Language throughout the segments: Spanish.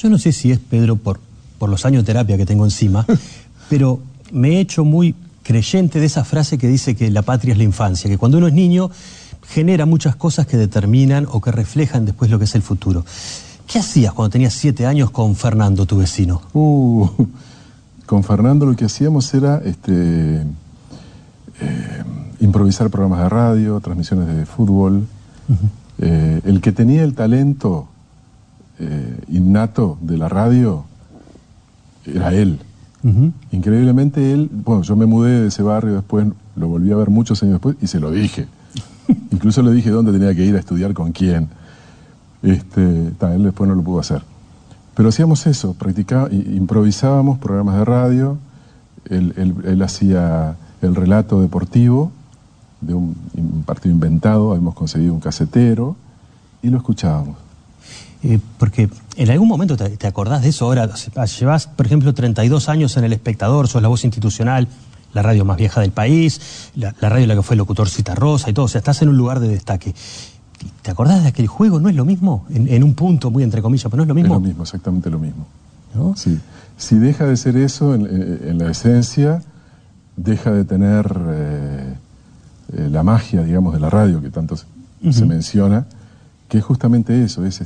Yo no sé si es, Pedro, por los años de terapia que tengo encima, pero me he hecho muy creyente de esa frase que dice que la patria es la infancia, que cuando uno es niño genera muchas cosas que determinan o que reflejan después lo que es el futuro. ¿Qué hacías cuando tenías 7 años con Fernando, tu vecino? Con Fernando lo que hacíamos era improvisar programas de radio, transmisiones de fútbol. El que tenía el talento innato de la radio era él. Increíblemente él, bueno, yo me mudé de ese barrio después, lo volví a ver muchos años después y se lo dije. Incluso le dije dónde tenía que ir a estudiar, con quién. Él después no lo pudo hacer. Pero hacíamos eso, improvisábamos programas de radio, él hacía el relato deportivo de un partido inventado, habíamos conseguido un casetero y lo escuchábamos. Porque en algún momento te acordás de eso. Ahora llevas, por ejemplo, 32 años en El Espectador, sos la voz institucional, la radio más vieja del país, la radio en la que fue locutor Citarrosa y todo, o sea, estás en un lugar de destaque. ¿Te acordás de aquel juego? ¿No es lo mismo? En un punto, muy entre comillas, pero ¿no es lo mismo? Es lo mismo, exactamente lo mismo. ¿No? Sí. Si deja de ser eso en la esencia, deja de tener la magia, digamos, de la radio, que tanto se menciona, que es justamente eso, es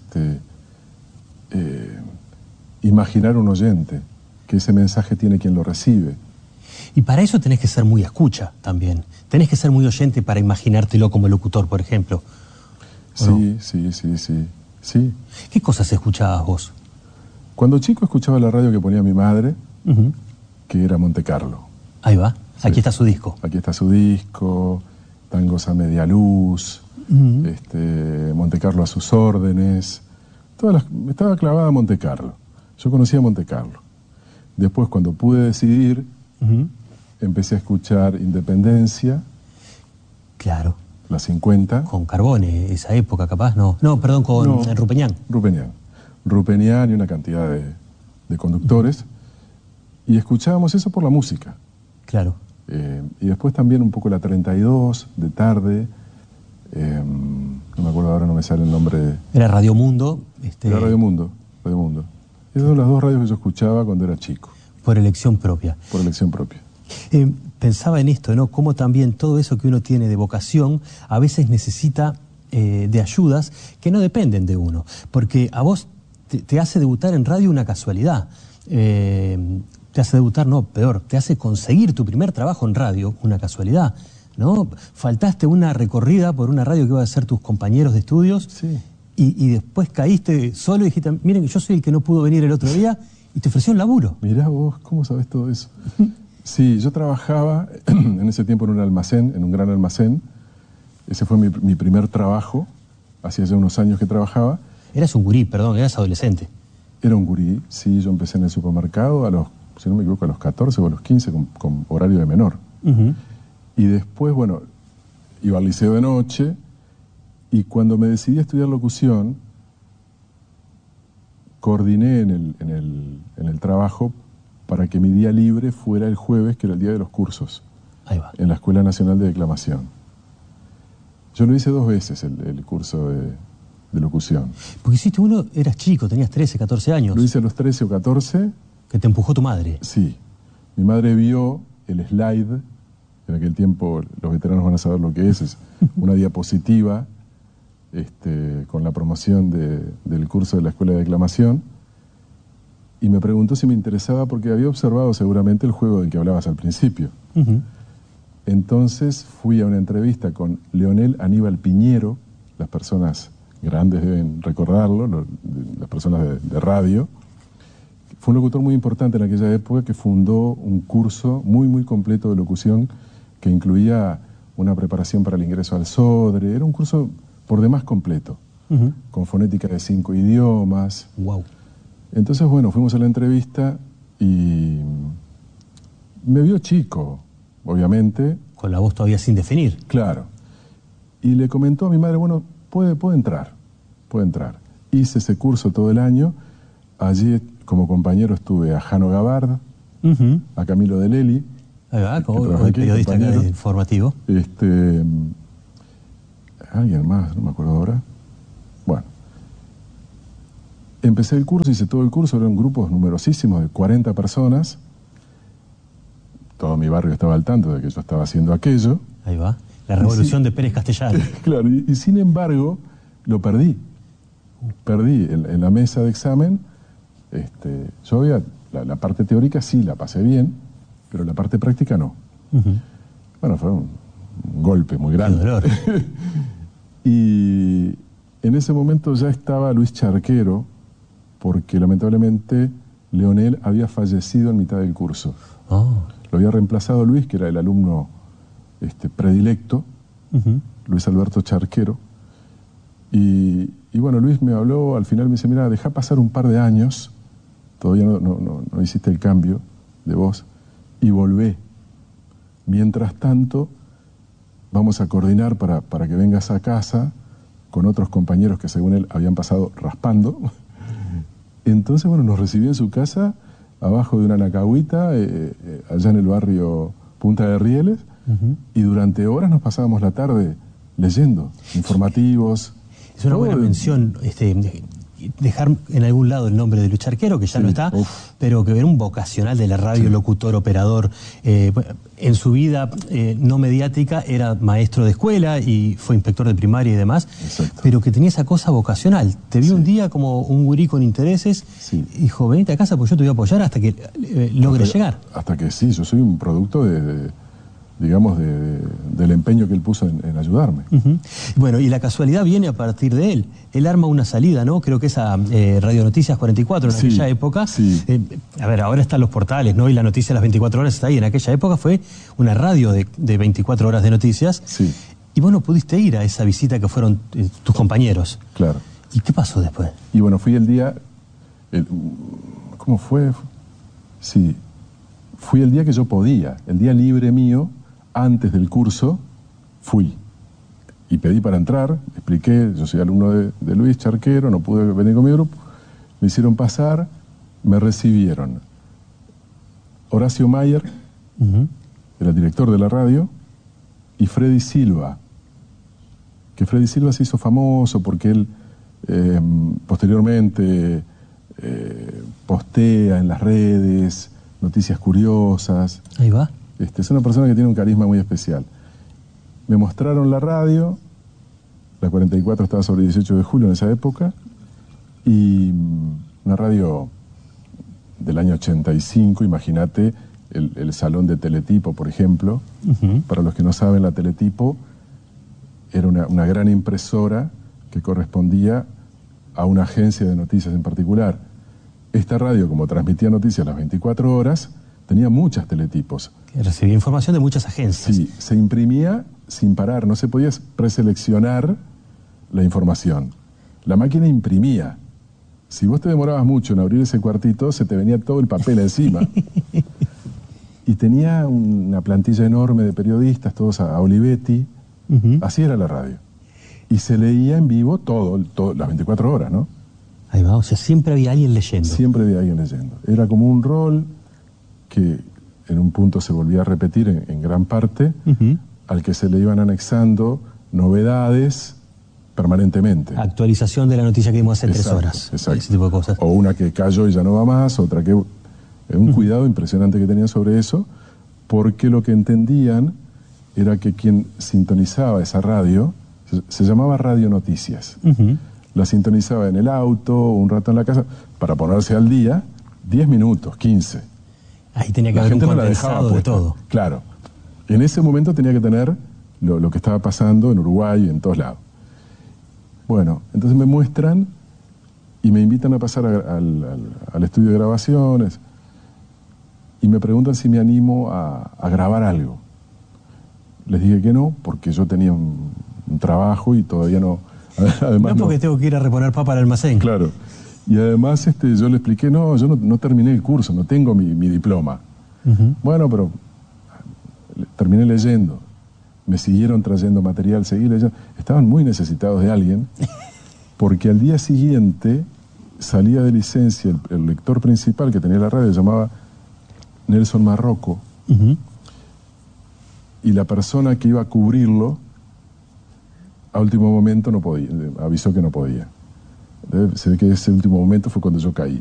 imaginar un oyente, que ese mensaje tiene quien lo recibe. Y para eso tenés que ser muy escucha también. Tenés que ser muy oyente para imaginártelo como locutor, por ejemplo. Sí, no? sí. ¿Qué cosas escuchabas vos? Cuando chico escuchaba la radio que ponía mi madre, que era Monte Carlo. Ahí va, sí. Aquí está su disco. Aquí está su disco, Tangos a media luz, Monte Carlo a sus órdenes. Estaba clavada a Monte Carlo. Yo conocía Monte Carlo. Después, cuando pude decidir, empecé a escuchar Independencia. Claro. La 50. Con Carbone, esa época capaz, no. No, perdón, con Rupeñán. Rupeñán y una cantidad de conductros. Y escuchábamos eso por la música. Claro. Y después también un poco la 32, de tarde. No me acuerdo ahora, no me sale el nombre. Era Radio Mundo. Era Radio Mundo. Esas son las dos radios que yo escuchaba cuando era chico. Por elección propia. Por elección propia. Pensaba en esto, ¿no? Cómo también todo eso que uno tiene de vocación a veces necesita de ayudas que no dependen de uno. Porque a vos te hace debutar en radio una casualidad. Te hace debutar, no, peor, te hace conseguir tu primer trabajo en radio una casualidad, ¿no? Faltaste una recorrida por una radio que iba a ser tus compañeros de estudios. Sí. Y después caíste solo y dijiste, miren que yo soy el que no pudo venir el otro día, y te ofreció un laburo. Mirá vos, ¿cómo sabés todo eso? Sí, yo trabajaba en ese tiempo en un almacén, en un gran almacén. Ese fue mi primer trabajo, hacía ya unos años que trabajaba. Eras un gurí, perdón, eras adolescente. Era un gurí, sí, yo empecé en el supermercado si no me equivoco, a los 14 o a los 15 con horario de menor. Y después, bueno, iba al liceo de noche y cuando me decidí a estudiar locución, coordiné en el trabajo para que mi día libre fuera el jueves, que era el día de los cursos. Ahí va. En la Escuela Nacional de Declamación. Yo lo hice 2 veces, el curso de locución. Porque hiciste uno, eras chico, tenías 13, 14 años. Lo hice a los 13 o 14. Que te empujó tu madre. Sí. Mi madre vio el slide, en aquel tiempo los veteranos van a saber lo que es una diapositiva con la promoción del curso de la Escuela de Declamación, y me preguntó si me interesaba porque había observado seguramente el juego del que hablabas al principio. Entonces fui a una entrevista con Leonel Aníbal Piñero, las personas grandes deben recordarlo, las personas de radio. Fue un locutor muy importante en aquella época que fundó un curso muy, muy completo de locución que incluía una preparación para el ingreso al SODRE. Era un curso por demás completo, con fonética de 5 idiomas. Wow. Entonces, bueno, fuimos a la entrevista y me vio chico, obviamente. Con la voz todavía sin definir. Claro. Y le comentó a mi madre, bueno, puede entrar. Hice ese curso todo el año. Allí, como compañero, estuve a Jano Gabard, a Camilo de Lely. Ahí va, como el periodista informativo. Alguien más, no me acuerdo ahora. Bueno. Empecé el curso, hice todo el curso, eran grupos numerosísimos de 40 personas. Todo mi barrio estaba al tanto de que yo estaba haciendo aquello. Ahí va. La revolución de Pérez Castellano. Claro, y sin embargo, lo perdí. Perdí en la mesa de examen. Yo había, la parte teórica sí la pasé bien, pero la parte práctica no. Bueno, fue un golpe muy grande. Qué dolor. Y en ese momento ya estaba Luis Charquero, porque lamentablemente Leonel había fallecido en mitad del curso. Oh. Lo había reemplazado Luis, que era el alumno predilecto, Luis Alberto Charquero. Y bueno, Luis me habló, al final me dice, mira, deja pasar un par de años, todavía no hiciste el cambio de voz, y volvé. Mientras tanto, vamos a coordinar para que vengas a casa con otros compañeros que según él habían pasado raspando. Entonces, bueno, nos recibió en su casa, abajo de una nacahuita, allá en el barrio Punta de Rieles, y durante horas nos pasábamos la tarde leyendo informativos. Es una buena mención dejar en algún lado el nombre de Luis Charquero, que ya no está, pero que era un vocacional de la radio, locutor, operador. En su vida no mediática era maestro de escuela y fue inspector de primaria y demás, pero que tenía esa cosa vocacional. Te vi un día como un gurí con intereses y dijo, venite a casa porque yo te voy a apoyar hasta que logres llegar. Hasta que sí, yo soy un producto del empeño que él puso en ayudarme. Bueno, y la casualidad viene a partir de él. Él arma una salida, ¿no? Creo que esa Radio Noticias 44 en aquella época. Sí. A ver, ahora están los portales, ¿no? Y la noticia de las 24 horas está ahí. En aquella época fue una radio de 24 horas de noticias. Sí. Y vos no pudiste ir a esa visita que fueron tus compañeros. Claro. ¿Y qué pasó después? Y bueno, fui el día... ¿Cómo fue? Sí. Fui el día que yo podía. El día libre mío, antes del curso, fui. Y pedí para entrar, expliqué, yo soy alumno de Luis Charquero, no pude venir con mi grupo. Me hicieron pasar, me recibieron Horacio Mayer, era el director de la radio, y Freddy Silva, que Freddy Silva se hizo famoso porque él posteriormente postea en las redes noticias curiosas. Ahí va. Es una persona que tiene un carisma muy especial. Me mostraron la radio, la 44 estaba sobre el 18 de julio en esa época, y una radio del año 85, imagínate, el salón de Teletipo, por ejemplo. Para los que no saben, la Teletipo era una gran impresora que correspondía a una agencia de noticias en particular. Esta radio, como transmitía noticias las 24 horas, tenía muchas teletipos. Que recibía información de muchas agencias. Sí, se imprimía sin parar, no se podía preseleccionar la información. La máquina imprimía. Si vos te demorabas mucho en abrir ese cuartito, se te venía todo el papel encima. Y tenía una plantilla enorme de periodistas, todos a Olivetti. Así era la radio. Y se leía en vivo todo, las 24 horas, ¿no? Ahí va, o sea, siempre había alguien leyendo. Siempre había alguien leyendo. Era como un rol que en un punto se volvía a repetir en gran parte, al que se le iban anexando novedades permanentemente. Actualización de la noticia que dimos hace 3 horas. Exacto. Ese tipo de cosas. O una que cayó y ya no va más, otra que... Un cuidado impresionante que tenían sobre eso, porque lo que entendían era que quien sintonizaba esa radio, se llamaba Radio Noticias. La sintonizaba en el auto, un rato en la casa, para ponerse al día, 10 minutos, 15. Ahí tenía que haber un condensado de todo. Claro. En ese momento tenía que tener lo que estaba pasando en Uruguay y en todos lados. Bueno, entonces me muestran y me invitan a pasar al estudio de grabaciones y me preguntan si me animo a grabar algo. Les dije que no, porque yo tenía un trabajo y todavía no... Además, no porque tengo que ir a reponer papa al almacén. Claro. Y además yo le expliqué, no, yo no terminé el curso, no tengo mi diploma. Bueno, pero terminé leyendo. Me siguieron trayendo material, seguí leyendo. Estaban muy necesitados de alguien, porque al día siguiente salía de licencia el lector principal que tenía la radio, se llamaba Nelson Marroco, y la persona que iba a cubrirlo, a último momento no podía, avisó que no podía. Se ve que ese último momento fue cuando yo caí.